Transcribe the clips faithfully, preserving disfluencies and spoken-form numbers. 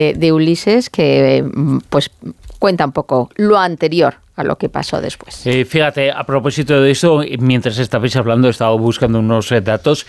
de Ulises que pues cuenta un poco lo anterior a lo que pasó después. Eh, fíjate, a propósito de esto, mientras estabais hablando, he estado buscando unos eh, datos.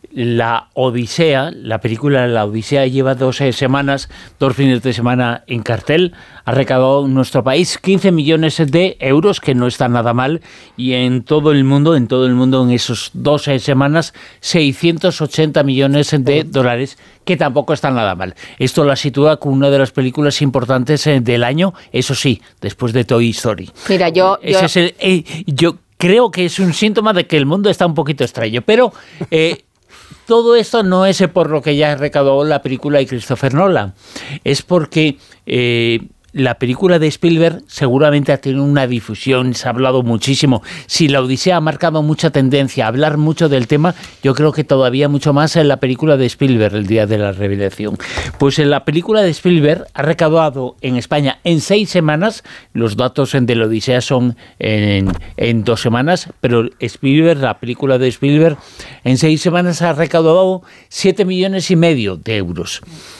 La Odisea, la película La Odisea, lleva dos eh, semanas, dos fines de semana en cartel. Ha recaudado en nuestro país quince millones de euros, que no está nada mal, y en todo el mundo, en todo el mundo, en esos dos eh, semanas, seiscientos ochenta millones de dólares, que tampoco está nada mal. Esto la sitúa como una de las películas importantes eh, del año, eso sí, después de Toy Story. Mira, yo... Ese yo... es el, eh, yo creo que es un síntoma de que el mundo está un poquito extraño, pero... Eh, todo esto no es por lo que ya recaudó la película de Christopher Nolan, es porque eh, la película de Spielberg seguramente ha tenido una difusión, se ha hablado muchísimo. Si La Odisea ha marcado mucha tendencia a hablar mucho del tema, yo creo que todavía mucho más en la película de Spielberg, El Día de la Revelación. Pues en la película de Spielberg ha recaudado en España en seis semanas, los datos de La Odisea son en, en dos semanas, pero Spielberg, la película de Spielberg, en seis semanas ha recaudado siete millones y medio de euros.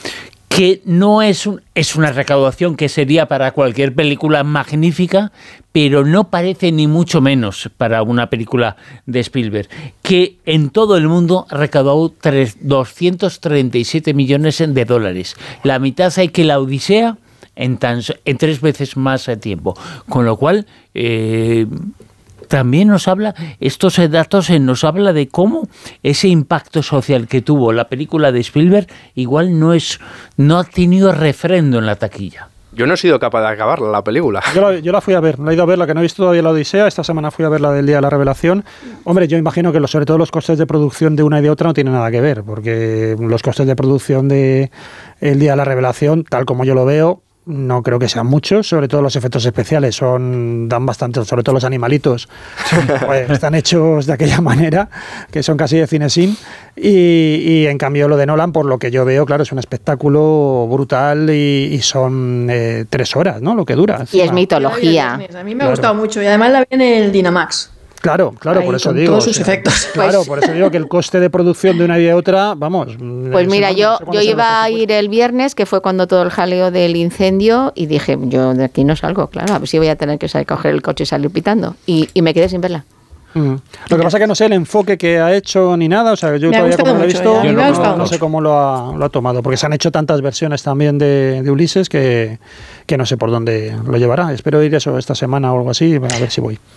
Que no es, un, es una recaudación que sería para cualquier película magnífica, pero no parece ni mucho menos para una película de Spielberg, que en todo el mundo ha recaudado doscientos treinta y siete millones de dólares. La mitad hay que La Odisea en, tan, en tres veces más tiempo. Con lo cual... Eh, también nos habla, estos datos nos habla de cómo ese impacto social que tuvo la película de Spielberg igual no es no ha tenido refrendo en la taquilla. Yo no he sido capaz de acabar la película. Yo la, yo la fui a ver, no he ido a ver, la que no he visto todavía La Odisea, esta semana fui a ver la del Día de la Revelación. Hombre, yo imagino que los, sobre todo los costes de producción de una y de otra no tienen nada que ver, porque los costes de producción de El Día de la Revelación, tal como yo lo veo, no creo que sean muchos, sobre todo los efectos especiales son dan bastante, sobre todo los animalitos pues, están hechos de aquella manera que son casi de cinesín y, y en cambio lo de Nolan, por lo que yo veo, claro, es un espectáculo brutal y, y son eh, tres horas, ¿no? Lo que dura. Encima. Y es mitología. A mí me ha claro. gustado mucho y además la vi en el Dynamax. Claro, claro, ahí, por eso con digo. todos sus o sea, efectos. Claro, Pues, por eso digo que el coste de producción de una y de otra, vamos. Pues mira, no, yo, no yo iba a ir el viernes, que fue cuando todo el jaleo del incendio, y dije, yo de aquí no salgo, claro, a ver si voy a tener que salir, coger el coche y salir pitando. Y, y me quedé sin verla. Mm. Lo que pasa es que no sé el enfoque que ha hecho ni nada, o sea, yo me todavía como lo he mucho, visto, ya, no, no, no sé cómo lo ha, lo ha tomado, porque se han hecho tantas versiones también de, de Ulises que, que no sé por dónde lo llevará. Espero ir eso esta semana o algo así, a ver si voy.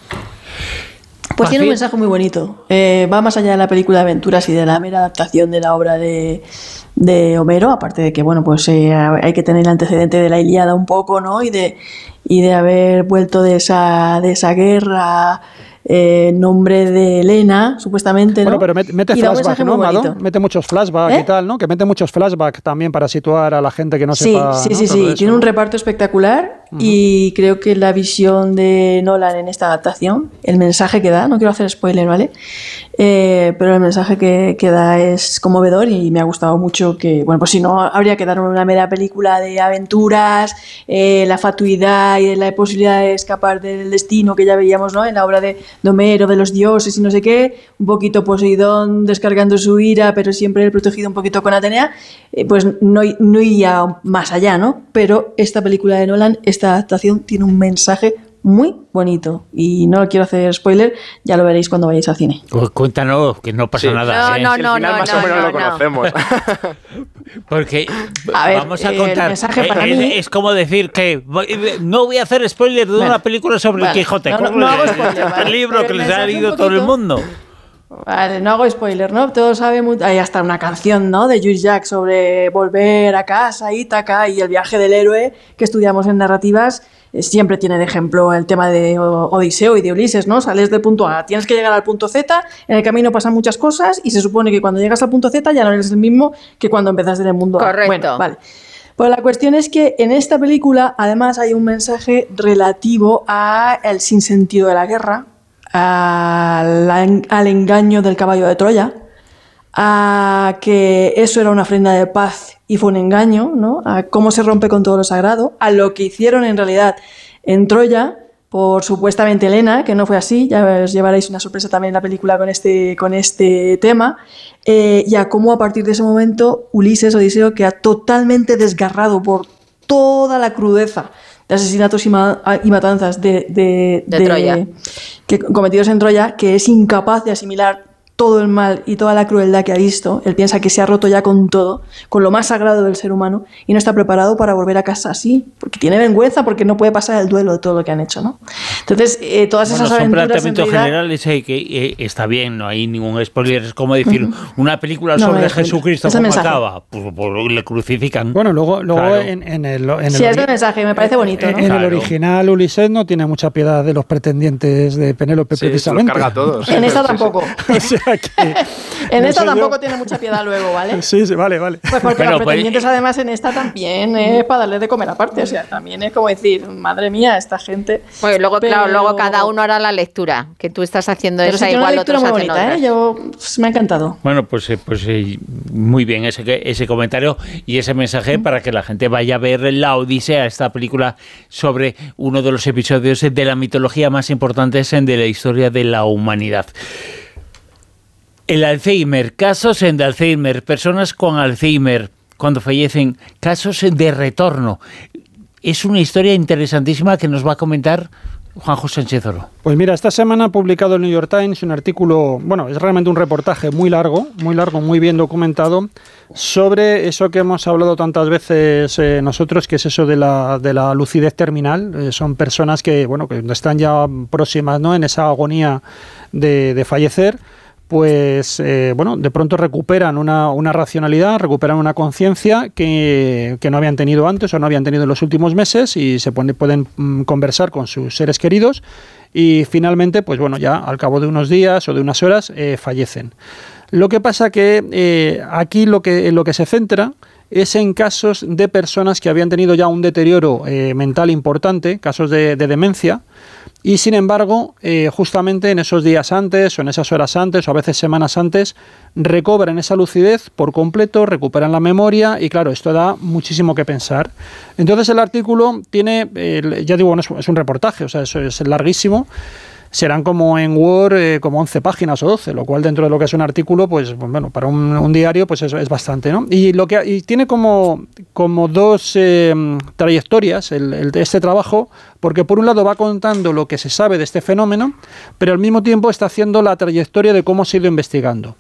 Pues tiene un mensaje muy bonito. Eh, va más allá de la película de aventuras y de la mera adaptación de la obra de, de Homero, aparte de que, bueno, pues eh, hay que tener el antecedente de la Ilíada un poco, ¿no? Y de, y de haber vuelto de esa, de esa guerra en eh, nombre de Elena, supuestamente, ¿no? Bueno, pero mete, mete flashback, ¿no, Mado? Mete muchos flashbacks ¿Eh? y tal, ¿no? Que mete muchos flashbacks también para situar a la gente que no sí, sepa... Sí, ¿no? sí, sí, sí. Tiene un reparto espectacular uh-huh. y creo que la visión de Nolan en esta adaptación, el mensaje que da, no quiero hacer spoiler, ¿vale? Eh, pero el mensaje que, que da es conmovedor y me ha gustado mucho que, bueno, pues si no, habría que dar una mera película de aventuras, eh, la fatuidad y la posibilidad de escapar del destino que ya veíamos, ¿no? En la obra de de Homero, de los dioses y no sé qué, un poquito Poseidón descargando su ira, pero siempre él protegido un poquito con Atenea, eh, pues no, no iría más allá, ¿no? Pero esta película de Nolan, esta adaptación tiene un mensaje muy bonito y no quiero hacer spoiler, ya lo veréis cuando vayáis al cine. Pues cuéntanos, que no pasa sí. nada. No, ¿eh? no, si no, al final no, más no, o menos no, lo conocemos. Porque a ver, vamos a eh, contar. el mensaje para es, mí... es como decir que no voy a hacer spoiler de bueno, una película sobre vale, el Quijote. no, no, no hago spoiler, el vale, libro que les ha leído todo el mundo. Vale, no hago spoiler, ¿no? Todos sabemos, hay hasta una canción, ¿no? De Jules Jacques sobre volver a casa, Ítaca y el viaje del héroe que estudiamos en narrativas. Siempre tiene de ejemplo el tema de Odiseo y de Ulises, ¿no? Sales del punto A, tienes que llegar al punto Z, en el camino pasan muchas cosas y se supone que cuando llegas al punto Z ya no eres el mismo que cuando empezaste en el mundo A. Correcto. Bueno, vale. Pues la cuestión es que en esta película además hay un mensaje relativo al sinsentido de la guerra, al, al engaño del caballo de Troya, a que eso era una ofrenda de paz y fue un engaño, ¿no? A cómo se rompe con todo lo sagrado, a lo que hicieron en realidad en Troya, por supuestamente Elena, que no fue así, ya os llevaréis una sorpresa también en la película con este, con este tema, eh, y a cómo a partir de ese momento Ulises, Odiseo, queda totalmente desgarrado por toda la crudeza de asesinatos y, ma y matanzas de, de, de, de Troya. Que, cometidos en Troya, que es incapaz de asimilar todo el mal y toda la crueldad que ha visto. Él piensa que se ha roto ya con todo, con lo más sagrado del ser humano, y no está preparado para volver a casa así, porque tiene vergüenza, porque no puede pasar el duelo de todo lo que han hecho, ¿no? Entonces, eh, todas bueno, esas aventuras... Son planteamientos en realidad, generales eh, que eh, está bien, no hay ningún spoiler. Es como decir, uh-huh. una película sobre no, Jesucristo, ¿cómo acaba? Pues, pues le crucifican. Bueno, luego, luego claro. en, en el... En sí, el es el mensaje, me parece bonito, ¿no? En, en claro. el original, Ulises no tiene mucha piedad de los pretendientes de Penélope, sí, precisamente. Se los carga a todos. En esta tampoco. O sea que... En no esta tampoco yo. tiene mucha piedad luego, ¿vale? Sí, sí, vale, vale. Pues porque Bueno, los pretendientes pues, además en esta también es para darle de comer aparte, o sea, también es como decir, madre mía, esta gente... Pues luego, pero... claro, luego cada uno hará la lectura, que tú estás haciendo pero esa, sí, igual una lectura otros muy hacen bonita, otras. ¿eh? Yo, pues, me ha encantado. Bueno, pues, pues eh, muy bien ese, ese comentario y ese mensaje para que la gente vaya a ver La Odisea, esta película sobre uno de los episodios de la mitología más importantes de la historia de la humanidad. El Alzheimer, casos de Alzheimer, personas con Alzheimer cuando fallecen, casos de retorno. Es una historia interesantísima que nos va a comentar Juanjo Sánchez Oro. Pues mira, esta semana ha publicado el New York Times un artículo, bueno, es realmente un reportaje muy largo, muy largo, muy bien documentado, sobre eso que hemos hablado tantas veces eh, nosotros, que es eso de la, de la lucidez terminal. Eh, son personas que, bueno, que están ya próximas, ¿no?, en esa agonía de, de fallecer. Pues, eh, bueno, de pronto recuperan una, una racionalidad, recuperan una conciencia que, que no habían tenido antes o no habían tenido en los últimos meses y se pone, pueden mm, conversar con sus seres queridos y finalmente, pues bueno, ya al cabo de unos días o de unas horas eh, fallecen. Lo que pasa que eh, aquí lo que, lo que se centra es en casos de personas que habían tenido ya un deterioro eh, mental importante, casos de, de demencia, y sin embargo, eh, justamente en esos días antes o en esas horas antes o a veces semanas antes, recobran esa lucidez por completo, recuperan la memoria y claro, esto da muchísimo que pensar. Entonces el artículo tiene, eh, ya digo, bueno, es, es un reportaje, o sea, eso es larguísimo. Serán como en Word, eh, como once páginas o doce, lo cual dentro de lo que es un artículo, pues bueno, para un, un diario pues es, es bastante, ¿no? Y lo que y tiene como, como dos eh, trayectorias el, el, este trabajo, porque por un lado va contando lo que se sabe de este fenómeno, pero al mismo tiempo está haciendo la trayectoria de cómo se ha ido investigando.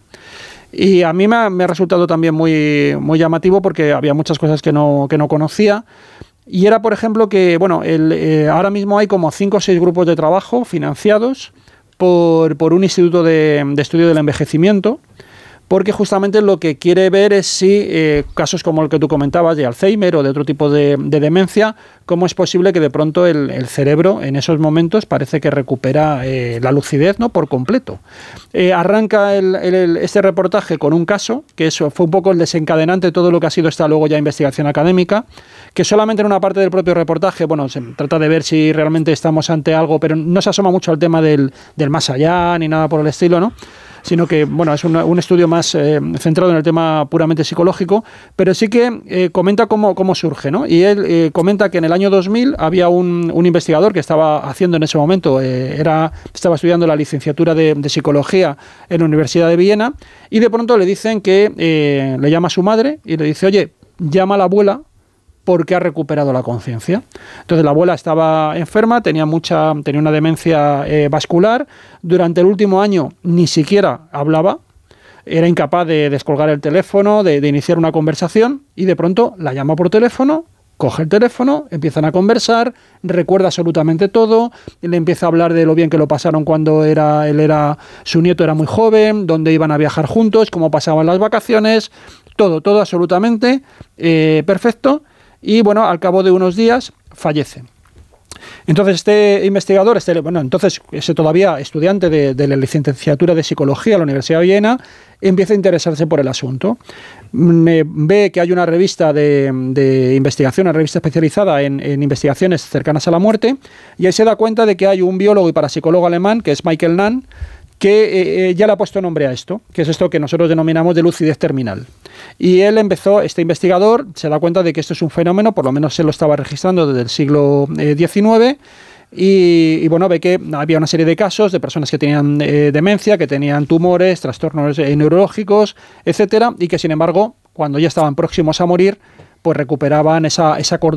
Y a mí me ha, me ha resultado también muy, muy llamativo porque había muchas cosas que no, que no conocía. Y era, por ejemplo, que bueno, el, eh, ahora mismo hay como cinco o seis grupos de trabajo financiados por, por un instituto de, de estudio del envejecimiento, porque justamente lo que quiere ver es si eh, casos como el que tú comentabas de Alzheimer o de otro tipo de, de demencia, cómo es posible que de pronto el, el cerebro en esos momentos parece que recupera eh, la lucidez, ¿no?, por completo. Eh, arranca el, el, este reportaje con un caso, que eso fue un poco el desencadenante de todo lo que ha sido esta luego ya investigación académica, que solamente en una parte del propio reportaje, bueno, se trata de ver si realmente estamos ante algo, pero no se asoma mucho al tema del, del más allá ni nada por el estilo, ¿no?, sino que bueno, es un, un estudio más eh, centrado en el tema puramente psicológico, pero sí que eh, comenta cómo, cómo surge, ¿no? Y él eh, comenta que en el año dos mil había un, un investigador que estaba haciendo en ese momento, eh, era, estaba estudiando la licenciatura de, de psicología en la Universidad de Viena, y de pronto le dicen que eh, le llama a su madre y le dice, oye, llama a la abuela porque ha recuperado la conciencia. Entonces la abuela estaba enferma, tenía mucha, tenía una demencia eh, vascular. Durante el último año ni siquiera hablaba, era incapaz de descolgar el teléfono, de, de iniciar una conversación, y de pronto la llama por teléfono, coge el teléfono, empiezan a conversar, recuerda absolutamente todo, le empieza a hablar de lo bien que lo pasaron cuando era, él era, su nieto era muy joven, dónde iban a viajar juntos, cómo pasaban las vacaciones, todo, todo absolutamente eh, perfecto. Y bueno, al cabo de unos días fallece. Entonces este investigador, este, bueno, entonces ese todavía estudiante de, de la licenciatura de Psicología de la Universidad de Viena, empieza a interesarse por el asunto. Me, ve que hay una revista de, de investigación, una revista especializada en, en investigaciones cercanas a la muerte, y ahí se da cuenta de que hay un biólogo y parapsicólogo alemán, que es Michael Nahn, que eh, ya le ha puesto nombre a esto, que es esto que nosotros denominamos de lucidez terminal. Y él empezó, este investigador, se da cuenta de que esto es un fenómeno, por lo menos se lo estaba registrando desde el siglo diecinueve, Y, y bueno, ve que había una serie de casos de personas que tenían eh, demencia, que tenían tumores, trastornos eh, neurológicos, etcétera, y que sin embargo, cuando ya estaban próximos a morir, pues recuperaban esa, esa cordura